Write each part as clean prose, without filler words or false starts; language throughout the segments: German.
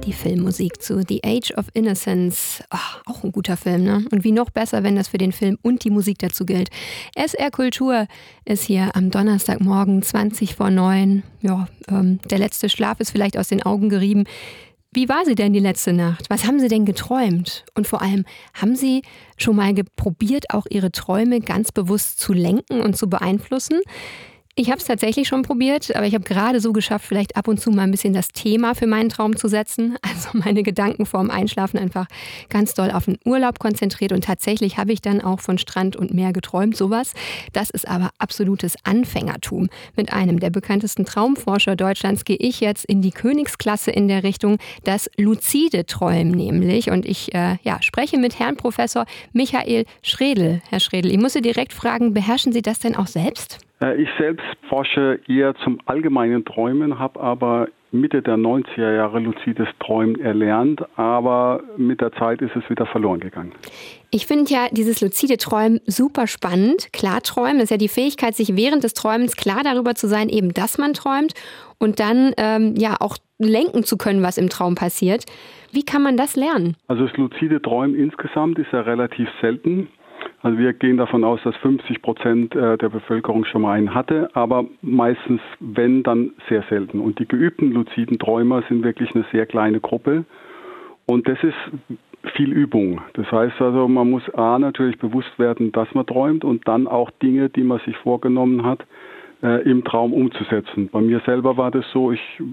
Filmmusik zu The Age of Innocence. Auch ein guter Film, ne? Und wie noch besser, wenn das für den Film und die Musik dazu gilt. SR Kultur ist hier am Donnerstagmorgen 20:09. Ja, der letzte Schlaf ist vielleicht aus den Augen gerieben. Wie war sie denn die letzte Nacht? Was haben Sie denn geträumt? Und vor allem, haben Sie schon mal probiert, auch Ihre Träume ganz bewusst zu lenken und zu beeinflussen? Ich habe es tatsächlich schon probiert, aber ich habe gerade so geschafft, vielleicht ab und zu mal ein bisschen das Thema für meinen Traum zu setzen. Also meine Gedanken vorm Einschlafen einfach ganz doll auf den Urlaub konzentriert. Und tatsächlich habe ich dann auch von Strand und Meer geträumt, sowas. Das ist aber absolutes Anfängertum. Mit einem der bekanntesten Traumforscher Deutschlands gehe ich jetzt in die Königsklasse in der Richtung, das luzide Träumen nämlich. Und ich spreche mit Herrn Professor Michael Schredl. Herr Schredl, ich muss Sie direkt fragen, beherrschen Sie das denn auch selbst? Ich selbst forsche eher zum allgemeinen Träumen, habe aber Mitte der 90er Jahre luzides Träumen erlernt, aber mit der Zeit ist es wieder verloren gegangen. Ich finde ja dieses luzide Träumen super spannend. Klarträumen ist ja die Fähigkeit, sich während des Träumens klar darüber zu sein, eben dass man träumt und dann auch lenken zu können, was im Traum passiert. Wie kann man das lernen? Also das luzide Träumen insgesamt ist ja relativ selten. Also wir gehen davon aus, dass 50% der Bevölkerung schon mal einen hatte, aber meistens, wenn, dann sehr selten. Und die geübten luziden Träumer sind wirklich eine sehr kleine Gruppe und das ist viel Übung. Das heißt also, man muss natürlich bewusst werden, dass man träumt und dann auch Dinge, die man sich vorgenommen hat, im Traum umzusetzen. Bei mir selber war das so,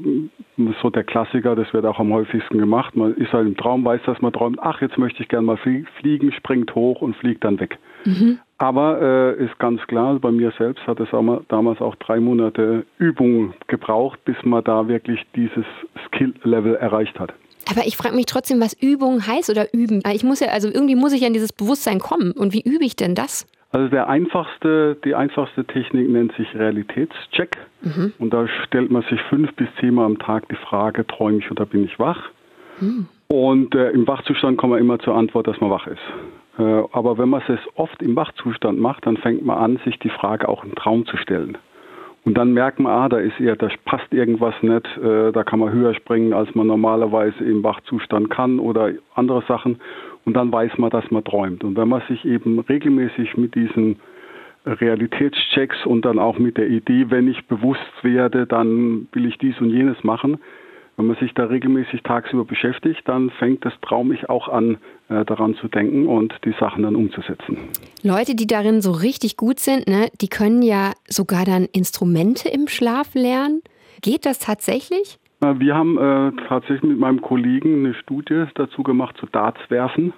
so der Klassiker, das wird auch am häufigsten gemacht. Man ist halt im Traum, weiß, dass man träumt, jetzt möchte ich gerne mal fliegen, springt hoch und fliegt dann weg. Mhm. Aber ist ganz klar, bei mir selbst hat es damals auch 3 Monate Übung gebraucht, bis man da wirklich dieses Skill-Level erreicht hat. Aber ich frage mich trotzdem, was Übung heißt oder üben. Irgendwie muss ich an dieses Bewusstsein kommen. Und wie übe ich denn das? Also die einfachste Technik nennt sich Realitätscheck. Mhm. Und da stellt man sich 5 bis 10 Mal am Tag die Frage, träume ich oder bin ich wach? Mhm. Und im Wachzustand kommt man immer zur Antwort, dass man wach ist. Aber wenn man es oft im Wachzustand macht, dann fängt man an, sich die Frage auch im Traum zu stellen. Und dann merkt man, da passt irgendwas nicht, da kann man höher springen, als man normalerweise im Wachzustand kann oder andere Sachen. Und dann weiß man, dass man träumt. Und wenn man sich eben regelmäßig mit diesen Realitätschecks und dann auch mit der Idee, wenn ich bewusst werde, dann will ich dies und jenes machen. Wenn man sich da regelmäßig tagsüber beschäftigt, dann fängt das Traumig auch an, daran zu denken und die Sachen dann umzusetzen. Leute, die darin so richtig gut sind, ne, die können ja sogar dann Instrumente im Schlaf lernen. Geht das tatsächlich? Wir haben tatsächlich mit meinem Kollegen eine Studie dazu gemacht zu Dartswerfen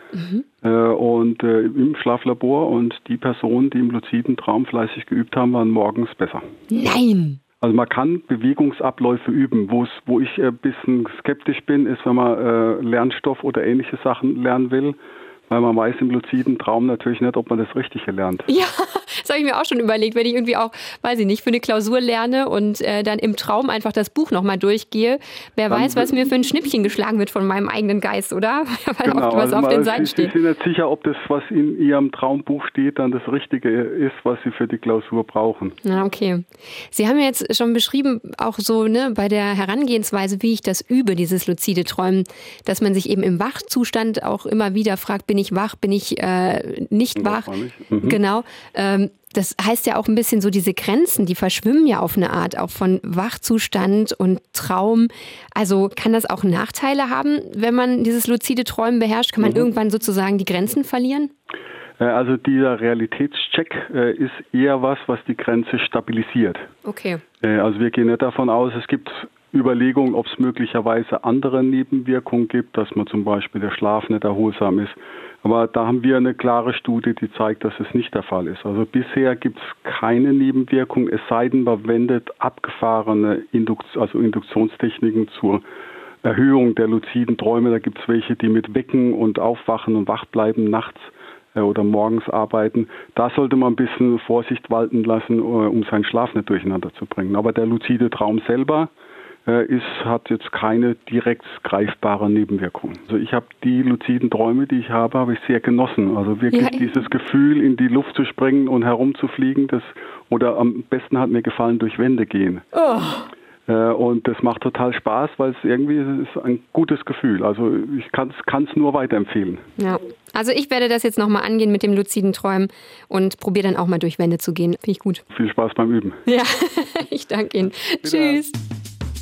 im Schlaflabor und die Personen, die im luziden Traum fleißig geübt haben, waren morgens besser. Nein! Also man kann Bewegungsabläufe üben. Wo ich ein bisschen skeptisch bin, ist, wenn man Lernstoff oder ähnliche Sachen lernen will, weil man weiß im luziden Traum natürlich nicht, ob man das Richtige lernt. Ja, das habe ich mir auch schon überlegt, wenn ich irgendwie auch, weiß ich nicht, für eine Klausur lerne und dann im Traum einfach das Buch nochmal durchgehe. Wer weiß, was mir für ein Schnippchen geschlagen wird von meinem eigenen Geist, oder? Weil genau, oft was auf den Seiten steht. Sie sind nicht sicher, ob das, was in Ihrem Traumbuch steht, dann das Richtige ist, was Sie für die Klausur brauchen. Na, okay. Sie haben ja jetzt schon beschrieben, auch so bei der Herangehensweise, wie ich das übe, dieses luzide Träumen, dass man sich eben im Wachzustand auch immer wieder fragt, bin ich wach, bin ich nicht wach? Mhm. Genau. Das heißt ja auch ein bisschen so, diese Grenzen, die verschwimmen ja auf eine Art, auch von Wachzustand und Traum. Also kann das auch Nachteile haben, wenn man dieses luzide Träumen beherrscht? Kann man irgendwann sozusagen die Grenzen verlieren? Also dieser Realitätscheck ist eher was die Grenze stabilisiert. Okay. Also wir gehen nicht davon aus, es gibt Überlegungen, ob es möglicherweise andere Nebenwirkungen gibt, dass man zum Beispiel der Schlaf nicht erholsam ist. Aber da haben wir eine klare Studie, die zeigt, dass es nicht der Fall ist. Also bisher gibt es keine Nebenwirkung, es sei denn, man wendet abgefahrene Induktionstechniken zur Erhöhung der luziden Träume. Da gibt es welche, die mit Wecken und Aufwachen und Wachbleiben nachts oder morgens arbeiten. Da sollte man ein bisschen Vorsicht walten lassen, um seinen Schlaf nicht durcheinander zu bringen. Aber der luzide Traum selber hat jetzt keine direkt greifbare Nebenwirkung. Also ich habe die luziden Träume, die ich habe ich sehr genossen. Also wirklich dieses Gefühl, in die Luft zu springen und herumzufliegen, oder am besten hat mir gefallen, durch Wände gehen. Oh. Und das macht total Spaß, weil es irgendwie ist ein gutes Gefühl. Also ich kann es nur weiterempfehlen. Ja, also ich werde das jetzt nochmal angehen mit dem luziden Träumen und probiere dann auch mal durch Wände zu gehen. Finde ich gut. Viel Spaß beim Üben. Ja, ich danke Ihnen. Tschüss.